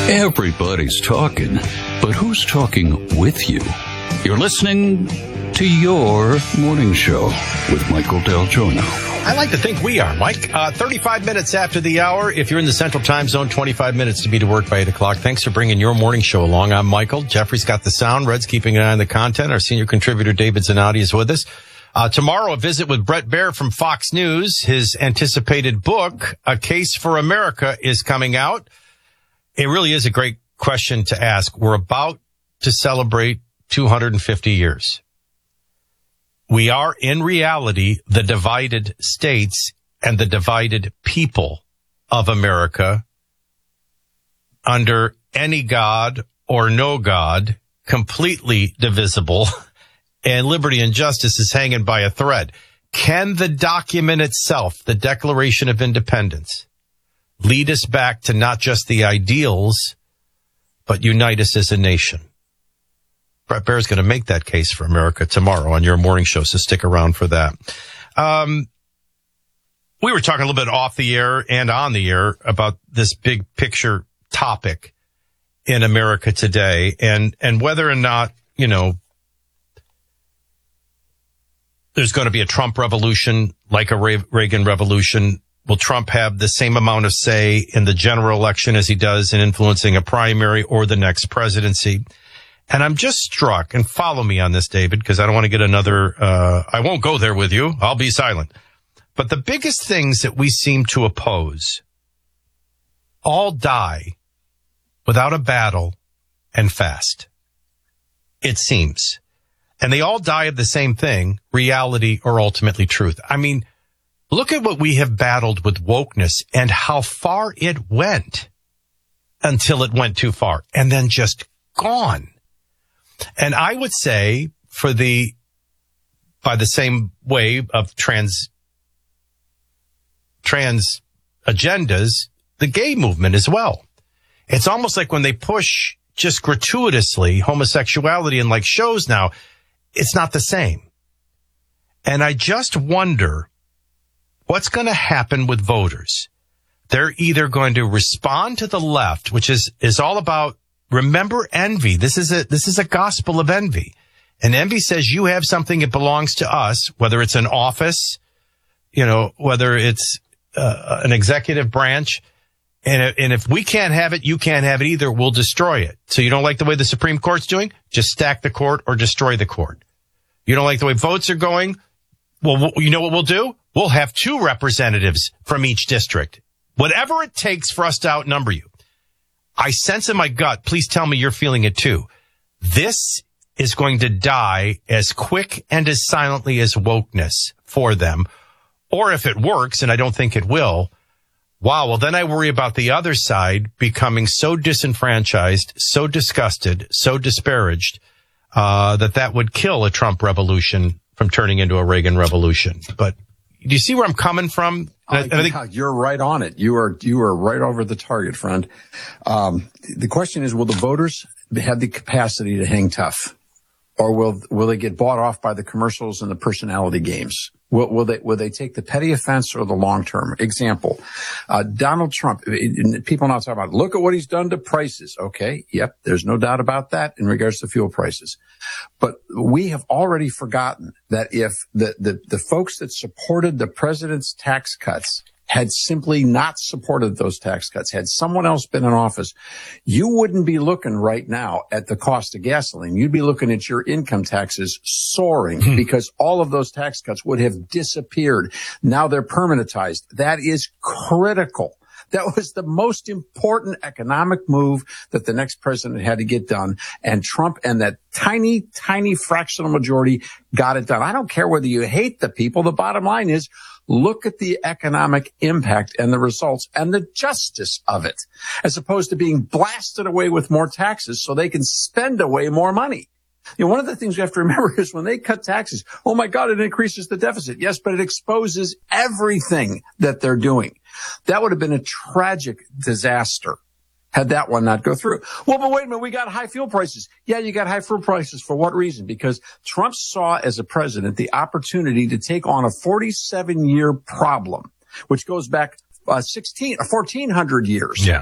Everybody's talking, but who's talking with you? You're listening to Your Morning Show with Michael Del Giorno. I like to think we are, Mike. 35 minutes after the hour. If you're in the Central Time Zone, 25 minutes to be to work by 8 o'clock. Thanks for bringing Your Morning Show along. I'm Michael. Jeffrey's got the sound. Red's keeping an eye on the content. Our senior contributor, David Zanotti, is with us. Tomorrow, a visit with Bret Baier from Fox News. His anticipated book, A Case for America, is coming out. It really is a great question to ask. We're about to celebrate 250 years. We are, in reality, the divided states and the divided people of America under any God or no God, completely divisible, and liberty and justice is hanging by a thread. Can the document itself, the Declaration of Independence, lead us back to not just the ideals, but unite us as a nation? Bret Baier is going to make that case for America tomorrow on Your Morning Show, so stick around for that. We were talking a little bit off the air and on the air about this big picture topic in America today, and whether or not, you know, there's going to be a Trump revolution like a Reagan revolution. Will Trump have the same amount of say in the general election as he does in influencing a primary or the next presidency? And I'm just struck, and follow me on this, David, because I don't want to get another, I won't go there with you. I'll be silent. But the biggest things that we seem to oppose all die without a battle and fast. It seems. And they all die of the same thing, reality or ultimately truth. I mean, look at what we have battled with wokeness and how far it went until it went too far and then just gone. And I would say by the same way of trans agendas, the gay movement as well. It's almost like when they push just gratuitously homosexuality in like shows now, it's not the same. And I just wonder what's going to happen with voters. They're either going to respond to the left, which is all about, remember, envy. This is a gospel of envy. And envy says you have something that belongs to us, whether it's an office, you know, whether it's an executive branch. And if we can't have it, you can't have it either. We'll destroy it. So you don't like the way the Supreme Court's doing? Just stack the court or destroy the court. You don't like the way votes are going? Well, you know what we'll do? We'll have 2 representatives from each district. Whatever it takes for us to outnumber you. I sense in my gut, please tell me you're feeling it too. This is going to die as quick and as silently as wokeness for them. Or if it works, and I don't think it will, wow, well then I worry about the other side becoming so disenfranchised, so disgusted, so disparaged, that would kill a Trump revolution from turning into a Reagan revolution. But do you see where I'm coming from? I think you're right on it. You are right over the target, friend. The question is, will the voters have the capacity to hang tough, or will they get bought off by the commercials and the personality games? Will they take the petty offense or the long term? Example, Donald Trump. People now talk about, look at what he's done to prices. Okay, yep, there's no doubt about that in regards to fuel prices. But we have already forgotten that if the folks that supported the president's tax cuts had simply not supported those tax cuts, had someone else been in office, you wouldn't be looking right now at the cost of gasoline. You'd be looking at your income taxes soaring because all of those tax cuts would have disappeared. Now they're permanentized. That is critical. That was the most important economic move that the next president had to get done. And Trump and that tiny, tiny fractional majority got it done. I don't care whether you hate the people. The bottom line is, look at the economic impact and the results and the justice of it, as opposed to being blasted away with more taxes so they can spend away more money. You know, one of the things you have to remember is when they cut taxes, oh my God, it increases the deficit. Yes, but it exposes everything that they're doing. That would have been a tragic disaster had that one not go through. Well, but wait a minute, we got high fuel prices. Yeah, you got high fuel prices. For what reason? Because Trump saw as a president the opportunity to take on a 47-year problem, which goes back 1,400 years. Yeah.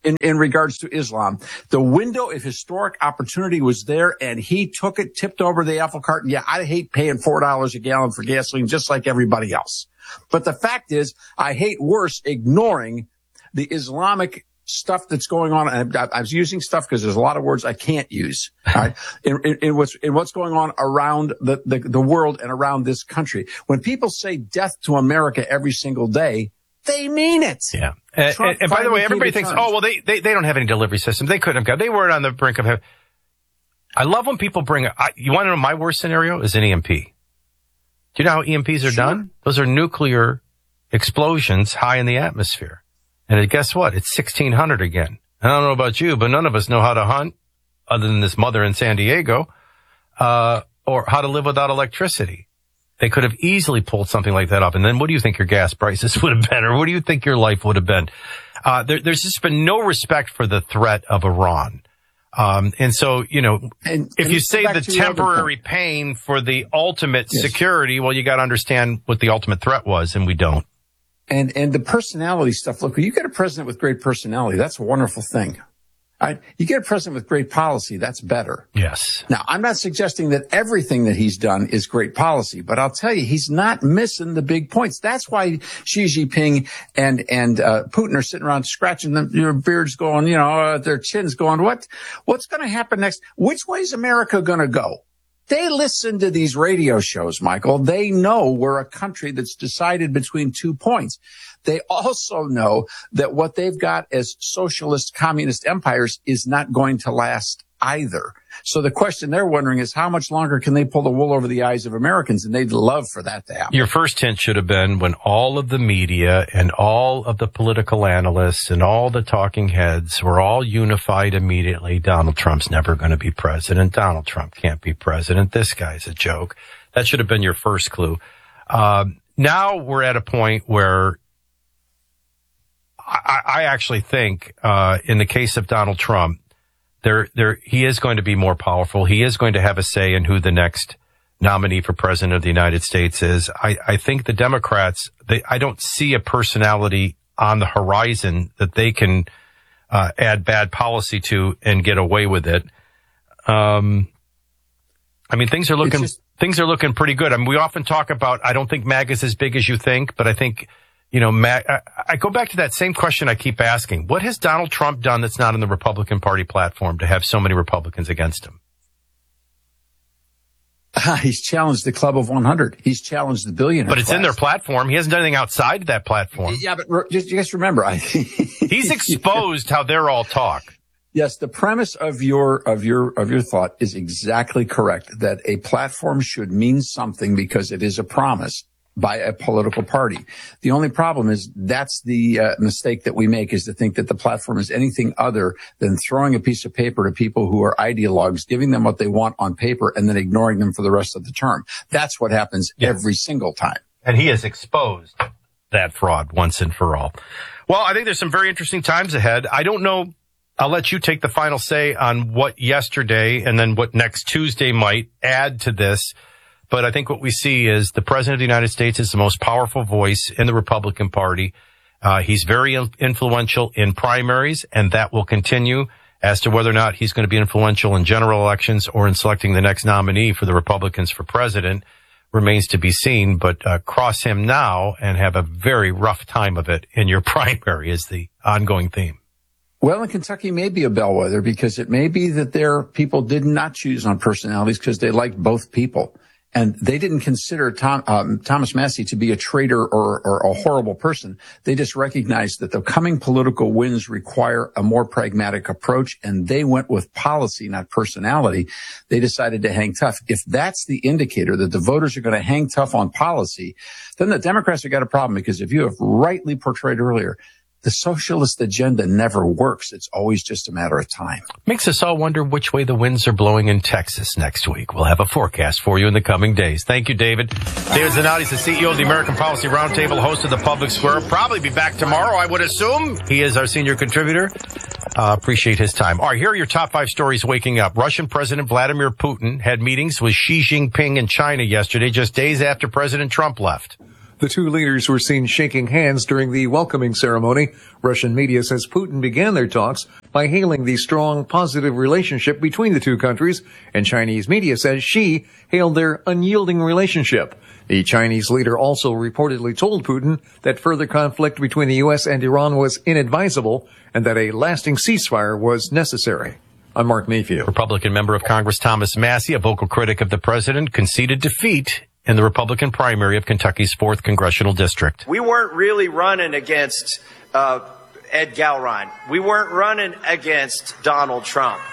in regards to Islam. The window of historic opportunity was there, and he took it, tipped over the apple cart. And yeah, I hate paying $4 a gallon for gasoline just like everybody else. But the fact is, I hate worse ignoring the Islamic stuff that's going on. And I was using stuff because there's a lot of words I can't use. All right, in what's going on around the world and around this country. When people say death to America every single day, they mean it. Yeah. And by the way, everybody thinks, oh, well, they don't have any delivery system. They couldn't have got, they were on the brink of heaven. I love when people bring, you want to know my worst scenario is an EMP. Do you know how EMPs are done? Those are nuclear explosions high in the atmosphere. And guess what? It's 1600 again. I don't know about you, but none of us know how to hunt other than this mother in San Diego, or how to live without electricity. They could have easily pulled something like that up. And then what do you think your gas prices would have been? Or what do you think your life would have been? There's just been no respect for the threat of Iran. And so, if you say the temporary pain for the ultimate security, well, you got to understand what the ultimate threat was, and we don't. And the personality stuff, look, you get a president with great personality. That's a wonderful thing. You get a president with great policy. That's better. Yes. Now, I'm not suggesting that everything that he's done is great policy, but I'll tell you, he's not missing the big points. That's why Xi Jinping and Putin are sitting around scratching their beards going, their chins going, what's going to happen next? Which way is America going to go? They listen to these radio shows, Michael. They know we're a country that's decided between 2 points. They also know that what they've got as socialist communist empires is not going to last either. So the question they're wondering is how much longer can they pull the wool over the eyes of Americans? And they'd love for that to happen. Your first hint should have been when all of the media and all of the political analysts and all the talking heads were all unified immediately. Donald Trump's never going to be president. Donald Trump can't be president. This guy's a joke. That should have been your first clue. Now we're at a point where I actually think, in the case of Donald Trump, he is going to be more powerful. He is going to have a say in who the next nominee for president of the United States is. I think the Democrats, I don't see a personality on the horizon that they can, add bad policy to and get away with it. Things are looking pretty good. We often talk about, I don't think MAGA is as big as you think, but I think, I go back to that same question I keep asking. What has Donald Trump done that's not in the Republican Party platform to have so many Republicans against him? He's challenged the Club of 100. He's challenged the billionaire But it's class. In their platform. He hasn't done anything outside that platform. Yeah, but just remember, he's exposed how they're all talk. Yes, the premise of your thought is exactly correct, that a platform should mean something because it is a promise by a political party. The only problem is that's the mistake that we make, is to think that the platform is anything other than throwing a piece of paper to people who are ideologues, giving them what they want on paper, and then ignoring them for the rest of the term. That's what happens every single time. And he has exposed that fraud once and for all. Well, I think there's some very interesting times ahead. I don't know. I'll let you take the final say on what yesterday and then what next Tuesday might add to this. But I think what we see is the president of the United States is the most powerful voice in the Republican Party. He's very influential in primaries, and that will continue. As to whether or not he's going to be influential in general elections or in selecting the next nominee for the Republicans for president remains to be seen. But cross him now and have a very rough time of it in your primary is the ongoing theme. Well, in Kentucky may be a bellwether, because it may be that their people did not choose on personalities because they liked both people. And they didn't consider Thomas Massie to be a traitor or a horrible person. They just recognized that the coming political wins require a more pragmatic approach, and they went with policy, not personality. They decided to hang tough. If that's the indicator that the voters are going to hang tough on policy, then the Democrats have got a problem, because if you have rightly portrayed earlier, the socialist agenda never works. It's always just a matter of time. Makes us all wonder which way the winds are blowing in Texas next week. We'll have a forecast for you in the coming days. Thank you, David. David Zanotti is the CEO of the American Policy Roundtable, host of the Public Square. Probably be back tomorrow, I would assume. He is our senior contributor. Appreciate his time. All right, here are your top 5 stories waking up. Russian President Vladimir Putin had meetings with Xi Jinping in China yesterday, just days after President Trump left. The two leaders were seen shaking hands during the welcoming ceremony. Russian media says Putin began their talks by hailing the strong, positive relationship between the two countries, and Chinese media says Xi hailed their unyielding relationship. The Chinese leader also reportedly told Putin that further conflict between the U.S. and Iran was inadvisable and that a lasting ceasefire was necessary. I'm Mark Mayfield. Republican member of Congress Thomas Massie, a vocal critic of the president, conceded defeat in the Republican primary of Kentucky's 4th congressional district. We weren't really running against Ed Gowron. We weren't running against Donald Trump.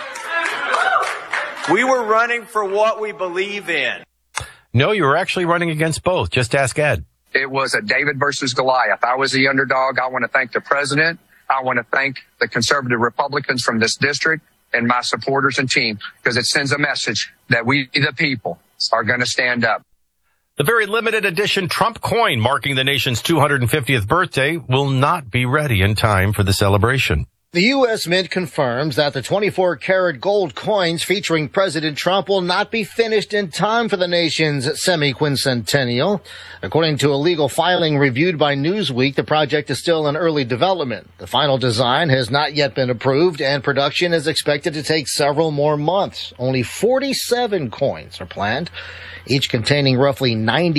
We were running for what we believe in. No, you were actually running against both. Just ask Ed. It was a David versus Goliath. I was the underdog. I want to thank the president. I want to thank the conservative Republicans from this district and my supporters and team, because it sends a message that we, the people, are going to stand up. The very limited edition Trump coin marking the nation's 250th birthday will not be ready in time for the celebration. The U.S. Mint confirms that the 24-karat gold coins featuring President Trump will not be finished in time for the nation's semi-quincentennial. According to a legal filing reviewed by Newsweek, the project is still in early development. The final design has not yet been approved, and production is expected to take several more months. Only 47 coins are planned, each containing roughly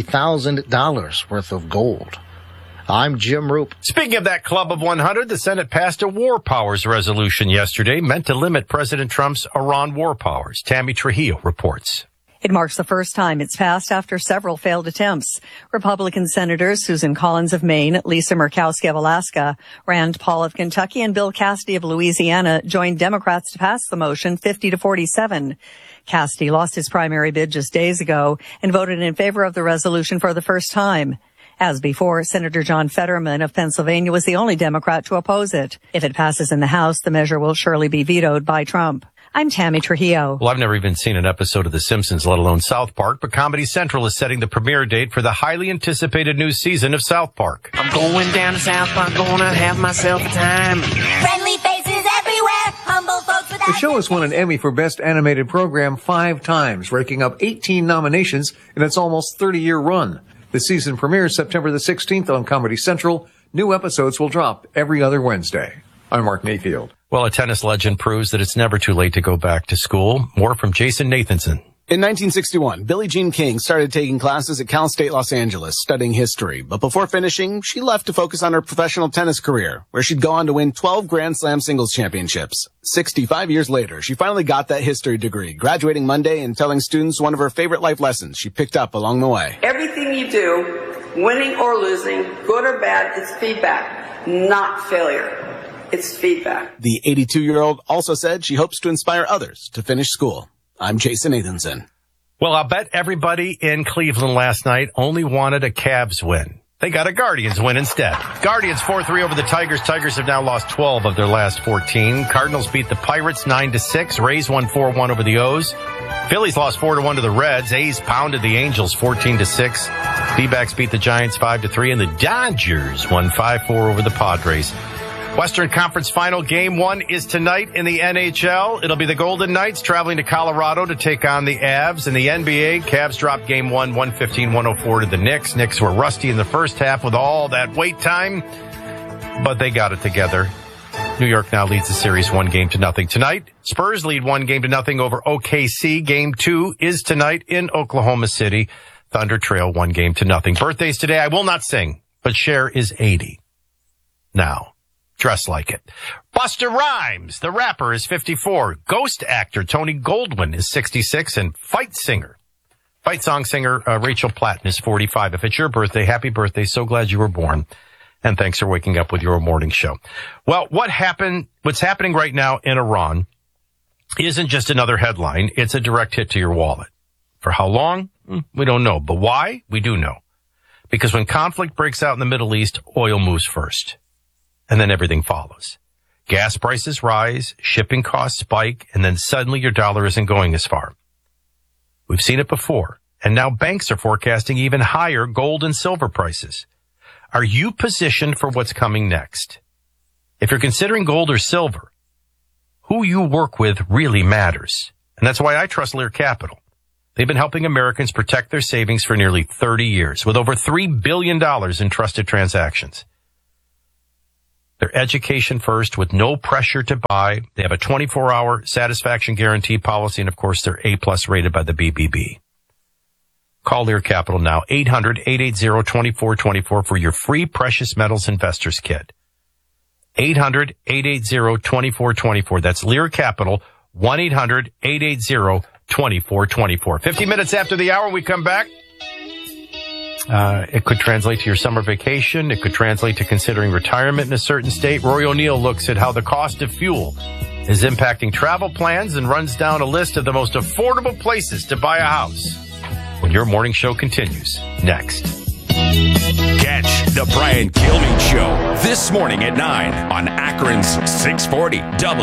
$90,000 worth of gold. I'm Jim Roop. Speaking of that club of 100, the Senate passed a war powers resolution yesterday meant to limit President Trump's Iran war powers. Tammy Trujillo reports. It marks the first time it's passed after several failed attempts. Republican Senators Susan Collins of Maine, Lisa Murkowski of Alaska, Rand Paul of Kentucky, and Bill Cassidy of Louisiana joined Democrats to pass the motion 50-47. Cassidy lost his primary bid just days ago and voted in favor of the resolution for the first time. As before, Senator John Fetterman of Pennsylvania was the only Democrat to oppose it. If it passes in the House, the measure will surely be vetoed by Trump. I'm Tammy Trujillo. Well, I've never even seen an episode of The Simpsons, let alone South Park, but Comedy Central is setting the premiere date for the highly anticipated new season of South Park. I'm going down to South Park, gonna have myself a time. Friendly faces everywhere, humble folks without... The show has won an Emmy for Best Animated Program 5 times, raking up 18 nominations in its almost 30-year run. The season premieres September the 16th on Comedy Central. New episodes will drop every other Wednesday. I'm Mark Mayfield. Well, a tennis legend proves that it's never too late to go back to school. More from Jason Nathanson. In 1961, Billie Jean King started taking classes at Cal State Los Angeles, studying history. But before finishing, she left to focus on her professional tennis career, where she'd go on to win 12 Grand Slam singles championships. 65 years later, she finally got that history degree, graduating Monday and telling students one of her favorite life lessons she picked up along the way. Everything you do, winning or losing, good or bad, it's feedback, not failure. It's feedback. The 82-year-old also said she hopes to inspire others to finish school. I'm Jason Nathanson. Well, I'll bet everybody in Cleveland last night only wanted a Cavs win. They got a Guardians win instead. Guardians 4-3 over the Tigers. Tigers have now lost 12 of their last 14. Cardinals beat the Pirates 9-6. Rays won 4-1 over the O's. Phillies lost 4-1 to the Reds. A's pounded the Angels 14-6. D-backs beat the Giants 5-3. And the Dodgers won 5-4 over the Padres. Western Conference Final Game 1 is tonight in the NHL. It'll be the Golden Knights traveling to Colorado to take on the Avs. In the NBA, Cavs dropped Game 1, 115-104 to the Knicks. Knicks were rusty in the first half with all that wait time, but they got it together. New York now leads the series 1-0. Tonight, Spurs lead 1-0 over OKC. Game 2 is tonight in Oklahoma City. Thunder trail 1-0. Birthdays today, I will not sing, but Cher is 80. Now. Dress like it. Busta Rhymes, the rapper, is 54. Ghost actor Tony Goldwyn is 66. And fight song singer Rachel Platten is 45. If it's your birthday, happy birthday. So glad you were born. And thanks for waking up with your morning show. Well, what's happening right now in Iran isn't just another headline. It's a direct hit to your wallet. For how long? We don't know. But why? We do know. Because when conflict breaks out in the Middle East, oil moves first. And then everything follows. Gas prices rise, shipping costs spike, and then suddenly your dollar isn't going as far. We've seen it before, and now banks are forecasting even higher gold and silver prices. Are you positioned for what's coming next? If you're considering gold or silver, who you work with really matters. And that's why I trust Lear Capital. They've been helping Americans protect their savings for nearly 30 years with over $3 billion in trusted transactions. They're education first with no pressure to buy. They have a 24-hour satisfaction guarantee policy, and of course, they're A+ rated by the BBB. Call Lear Capital now, 800-880-2424 for your free Precious Metals Investors Kit. 800-880-2424. That's Lear Capital, 1-800-880-2424. 50 minutes after the hour, we come back. It could translate to your summer vacation. It could translate to considering retirement in a certain state. Rory O'Neill looks at how the cost of fuel is impacting travel plans and runs down a list of the most affordable places to buy a house. When your morning show continues next. Catch the Brian Kilmeade Show this morning at 9 on Akron's 640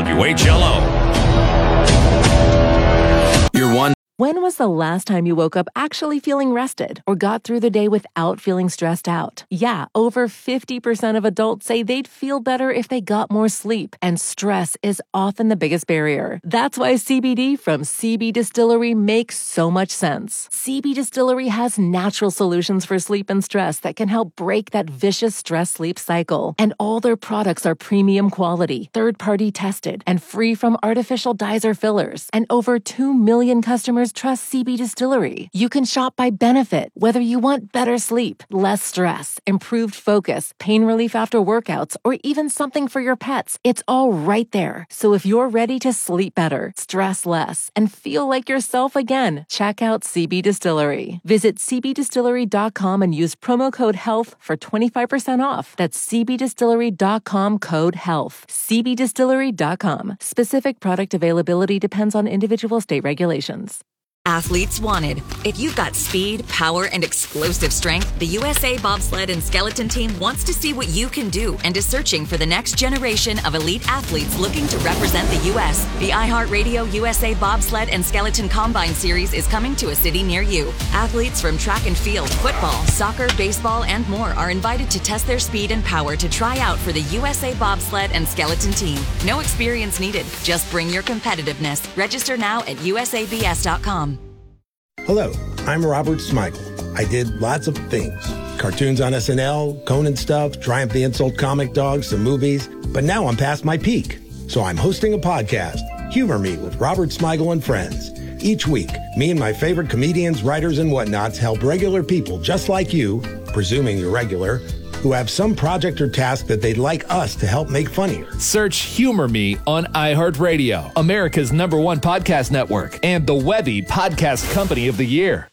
WHLO. You're one. When was the last time you woke up actually feeling rested or got through the day without feeling stressed out? Yeah, over 50% of adults say they'd feel better if they got more sleep, and stress is often the biggest barrier. That's why CBD from CB Distillery makes so much sense. CB Distillery has natural solutions for sleep and stress that can help break that vicious stress-sleep cycle. And all their products are premium quality, third-party tested, and free from artificial dyes or fillers. And over 2 million customers trust CB Distillery. You can shop by benefit, whether you want better sleep, less stress, improved focus, pain relief after workouts, or even something for your pets. It's all right there. So if you're ready to sleep better, stress less, and feel like yourself again, check out CB Distillery. Visit cbdistillery.com and use promo code HEALTH for 25% off. That's cbdistillery.com code HEALTH. cbdistillery.com. Specific product availability depends on individual state regulations. Athletes wanted. If you've got speed, power, and explosive strength, the USA Bobsled and Skeleton Team wants to see what you can do and is searching for the next generation of elite athletes looking to represent the U.S. The iHeartRadio USA Bobsled and Skeleton Combine Series is coming to a city near you. Athletes from track and field, football, soccer, baseball, and more are invited to test their speed and power to try out for the USA Bobsled and Skeleton Team. No experience needed. Just bring your competitiveness. Register now at usabs.com. Hello, I'm Robert Smigel. I did lots of things. Cartoons on SNL, Conan stuff, Triumph the Insult comic dogs, some movies. But now I'm past my peak. So I'm hosting a podcast, Humor Me with Robert Smigel and Friends. Each week, me and my favorite comedians, writers, and whatnots help regular people just like you, presuming you're regular, who have some project or task that they'd like us to help make funnier. Search Humor Me on iHeartRadio, America's #1 podcast network, and the Webby Podcast Company of the Year.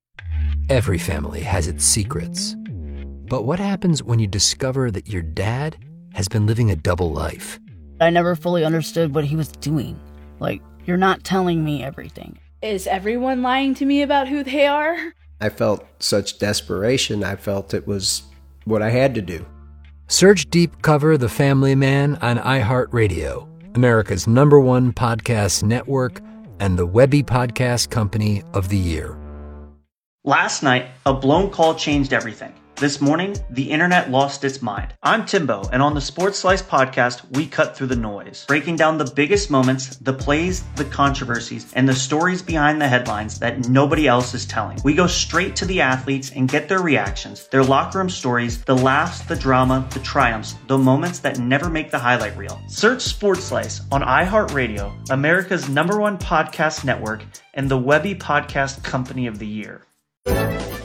Every family has its secrets. But what happens when you discover that your dad has been living a double life? I never fully understood what he was doing. Like, you're not telling me everything. Is everyone lying to me about who they are? I felt such desperation. I felt it was what I had to do. Search Deep Cover The Family Man on iHeartRadio, America's #1 podcast network, and the Webby Podcast Company of the Year. Last night, a blown call changed everything. This morning, the internet lost its mind. I'm Timbo, and on the Sports Slice podcast, we cut through the noise, breaking down the biggest moments, the plays, the controversies, and the stories behind the headlines that nobody else is telling. We go straight to the athletes and get their reactions, their locker room stories, the laughs, the drama, the triumphs, the moments that never make the highlight reel. Search Sports Slice on iHeartRadio, America's #1 podcast network, and the Webby Podcast Company of the Year.